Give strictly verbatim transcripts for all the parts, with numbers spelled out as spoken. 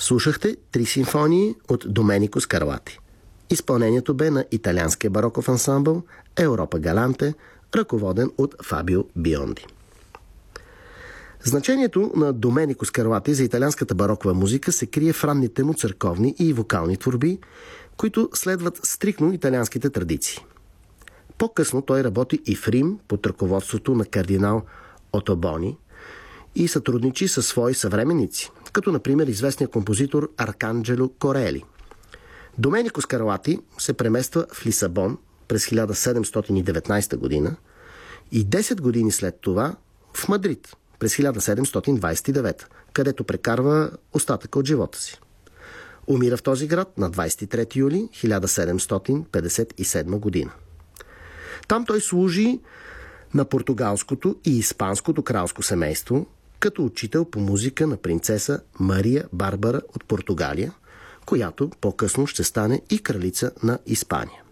Слушахте три симфонии от Доменико Скарлати. Изпълнението бе на италианския бароков ансамбъл Европа Галанте, ръководен от Фабио Бионди. Значението на Доменико Скарлати за италианската барокова музика се крие в ранните му църковни и вокални творби, които следват стриктно италианските традиции. По-късно той работи и в Рим под ръководството на кардинал Отобони и сътрудничи със свои съвременници, като например известният композитор Арканджело Корели. Доменико Скарлати се премества в Лисабон през хиляда седемстотин и деветнадесета година и десет години след това в Мадрид през хиляда седемстотин двадесет и девета, където прекарва остатъка от живота си. Умира в този град на двадесет и трети юли хиляда седемстотин петдесет и седма година. Там той служи на португалското и испанското кралско семейство като учител по музика на принцеса Мария Барбара от Португалия, която по-късно ще стане и кралица на Испания.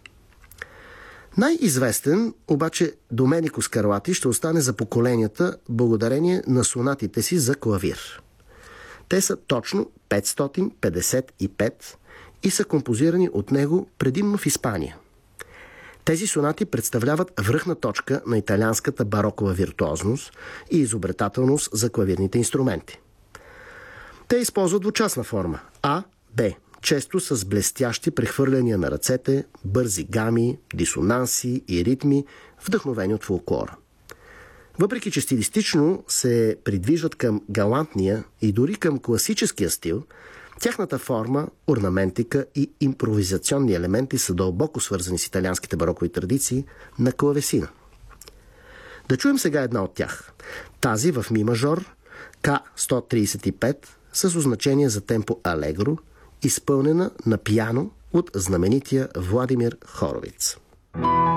Най-известен обаче Доменико Скарлати ще остане за поколенията благодарение на сонатите си за клавир. Те са точно петстотин петдесет и пет и са композирани от него предимно в Испания. Тези сонати представляват връхна точка на италианската барокова виртуозност и изобретателност за клавирните инструменти. Те използват двучастна форма А, Б, често с блестящи прехвърляния на ръцете, бързи гами, дисонанси и ритми, вдъхновени от фолклора. Въпреки че стилистично се придвижват към галантния и дори към класическия стил, тяхната форма, орнаментика и импровизационни елементи са дълбоко свързани с италианските барокови традиции на клавесина. Да чуем сега една от тях. Тази в ми мажор, К сто тридесет и пет, с означение за темпо алегро, изпълнена на пиано от знаменития Владимир Хоровиц.